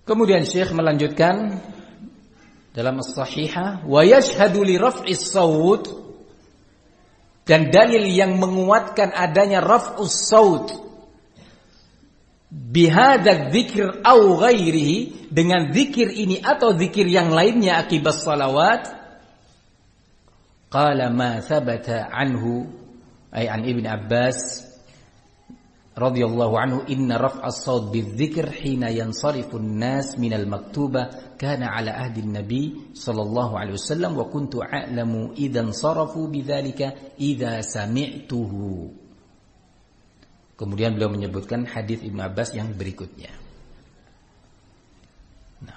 Kemudian Syekh melanjutkan dalam as-sahihah, wa yashhadu li raf'is saut, dan dalil yang menguatkan adanya raf'us saut bihadza dzikr au ghairihi, dengan zikir ini atau zikir yang lainnya akibat salawat. Qala ma thabata anhu ay an Ibn Abbas radhiyallahu anhu, inna raf'as saut bidzikr hina yansarifu an-nas min al-maktubah kana ala ahdi an-nabi sallallahu alaihi wasallam wa kuntu a'lamu idzan sarafu bidzalika idza sami'tuhu. Kemudian beliau menyebutkan hadis Ibnu Abbas yang berikutnya. Nah,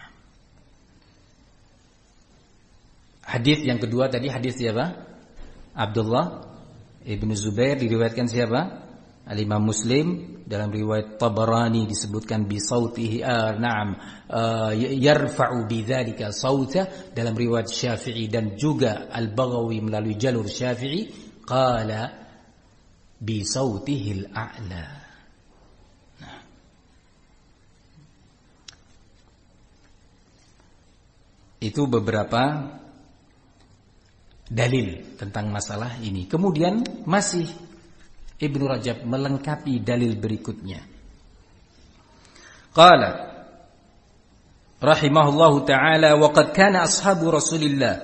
hadis yang kedua tadi hadis siapa? Abdullah ibnu Zubair, diriwayatkan siapa? Al-Imam Muslim. Dalam riwayat Tabarani disebutkan bi sautihi, yarfa'u bidzalika sauta. Dalam riwayat Syafi'i dan juga Al-Baghawi melalui jalur Syafi'i, qala bi sautihil a'la. Nah, itu beberapa dalil tentang masalah ini. Kemudian masih Ibnu Rajab melengkapi dalil berikutnya. Qala rahimahullahu ta'ala, wa qad kana ashabu Rasulillah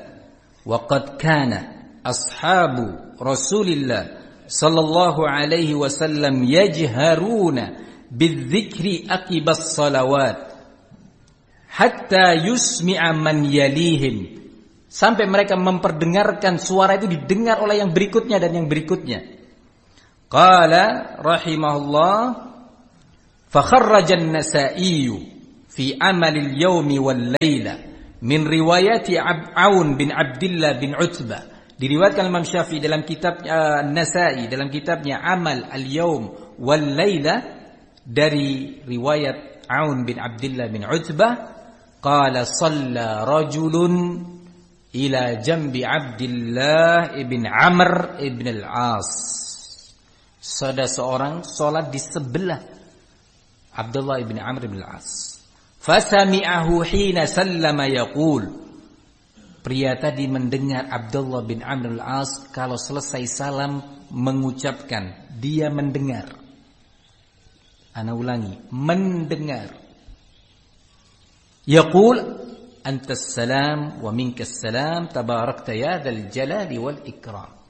sallallahu alaihi wasallam yajharuna bidzikri aqibas salawat hatta yusmi'a man yalihim, sampai mereka memperdengarkan suara itu didengar oleh yang berikutnya dan yang berikutnya. Qala rahimahullah, fa kharraja an-Nasa'i fi amal al-yawm wal laila min riwayati Aun bin Abdullah bin Utbah. Diriwayatkan Imam Syafi'i dalam kitab An-Nasa'i dalam kitabnya Amal al-Yawm wal Laila dari riwayat Aun bin Abdullah bin Utbah, qala shalla rajulun ila jambi Abdullah ibn Amr ibn al-As. Ada seorang salat di sebelah Abdullah ibn Amr ibn al-As. Fasami'ahu hina sallama yaqul, pria tadi mendengar Abdullah bin Amr al-As kalau selesai salam mengucapkan, dia mendengar. Ana ulangi, mendengar. Yaqul antas salam wa minkas salam tabarakta ya dzal jalali wal ikram.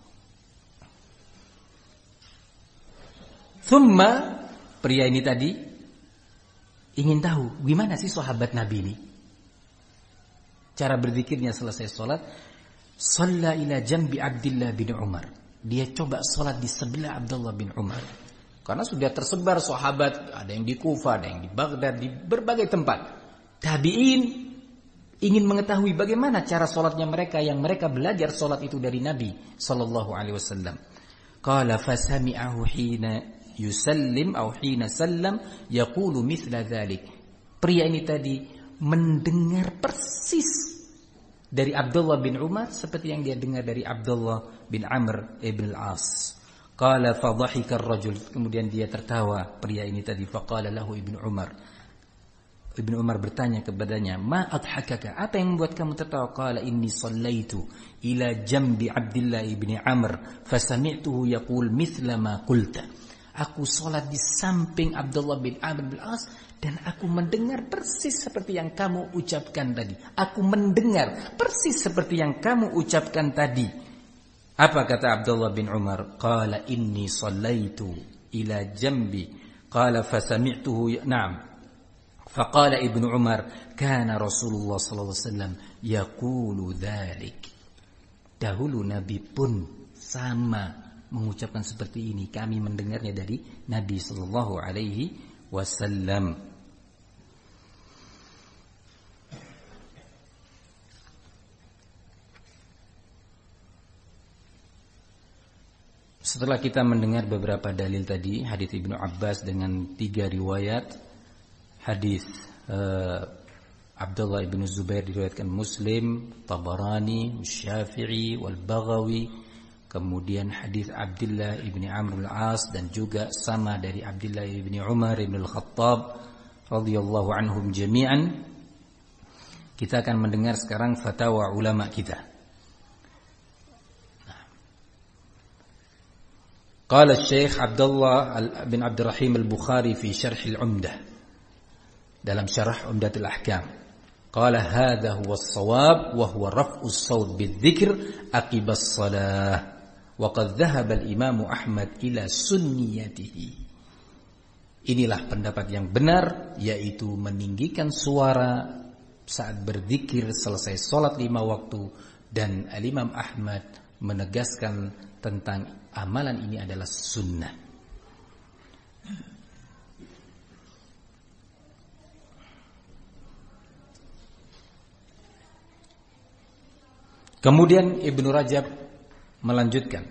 Thumma, pria ini tadi ingin tahu gimana sih sahabat Nabi ini cara berzikirnya selesai sholat. Shalla ila jambi Abdullah bin Umar, dia coba sholat di sebelah Abdullah bin Umar, karena sudah tersebar sahabat, ada yang di Kufah, ada yang di Baghdad, di berbagai tempat. Tabi'in ingin mengetahui bagaimana cara sholatnya mereka yang mereka belajar sholat itu dari Nabi sallallahu alaihi wasallam. Qala fasami'ahu hina yusallim atau hina sallam yaqulu mithla dzalik. Pria ini tadi mendengar persis dari Abdullah bin Umar seperti yang dia dengar dari Abdullah bin Amr ibn al-As. Qala fa dhahika ar-rajul, kemudian dia tertawa pria ini tadi. Faqala lahu Ibnu Umar, Ibnu Umar bertanya kepadanya, ma adhakaka, apa yang membuat kamu tertawa? Qala inni shallaitu ila jambi Abdullah ibn Amr fasami'tuhu yaqul mithla ma qulta. Aku sholat di samping Abdullah bin Amr bin Al-As dan aku mendengar persis seperti yang kamu ucapkan tadi. Aku mendengar persis seperti yang kamu ucapkan tadi. Apa kata Abdullah bin Umar? Qala inni shallaitu ila jambi. Qala fasami'tuhu na'am. Faqala Ibnu Umar, kana Rasulullah sallallahu alaihi wasallam yaqulu dzalik. Dahulu Nabi pun sama mengucapkan seperti ini. Kami mendengarnya dari Nabi sallallahu alaihi wasallam. Setelah kita mendengar beberapa dalil tadi, hadis Ibnu Abbas dengan 3 riwayat, hadis Abdullah ibn Zubair diriwayatkan Muslim, Tabarani, Syafi'i, wal Baghawi. Kemudian hadis Abdullah ibni Amr al-As dan juga sama dari Abdullah ibni Umar ibn al-Khattab radhiyallahu anhum jami'an. Kita akan mendengar sekarang fatwa ulama kita. Qala Syekh Abdullah bin Abdurrahim Al-Bukhari fi Syarh Al-Umdah, dalam syarah Umdatul Ahkam. Qala hadha huwa as-shawab wa huwa raf'u as-sawt bil-dzikr aqibas shalah. Wa qad dhahaba al-Imam Ahmad ila sunniyatihi. Inilah pendapat yang benar, yaitu meninggikan suara saat berzikir selesai salat 5 waktu, dan Al-Imam Ahmad menegaskan tentang amalan ini adalah sunnah. Kemudian Ibnu Rajab melanjutkan,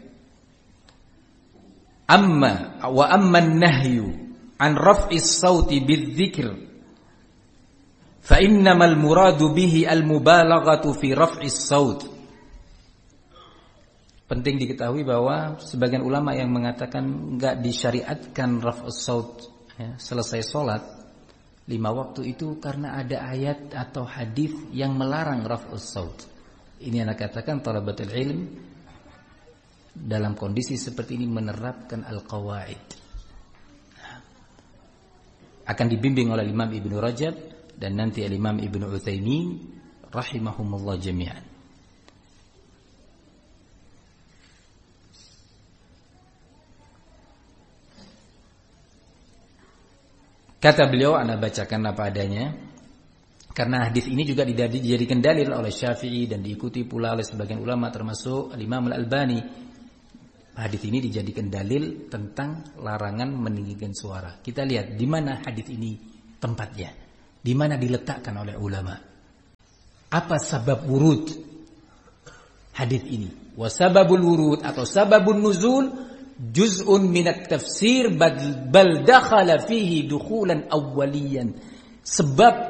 amma an-nahyu an raf'is sauti bidzikr fa innamal muradu bihi al-mubalaghatu fi raf'is saut. Penting diketahui bahwa sebagian ulama yang mengatakan enggak disyariatkan raf'us saut selesai salat 5 waktu itu karena ada ayat atau hadis yang melarang raf'us saut. Ini yang katakan thalabatul ilm dalam kondisi seperti ini menerapkan al-qawaid. Akan dibimbing oleh Imam Ibnu Rajab dan nanti Imam Ibnu Utsaimin rahimahumullah jami'an. Kata beliau, ana bacakan apa adanya, karena hadis ini juga dijadikan dalil oleh Syafi'i dan diikuti pula oleh sebagian ulama termasuk Imam Al-Albani. Hadis ini dijadikan dalil tentang larangan meninggikan suara. Kita lihat di mana hadis ini tempatnya, di mana diletakkan oleh ulama. Apa sabab wurud hadis ini? Wa sababul wurud atau sababun nuzul juz'un minat tafsir bal dakhala fihi dukhulan awwaliyan. Sebab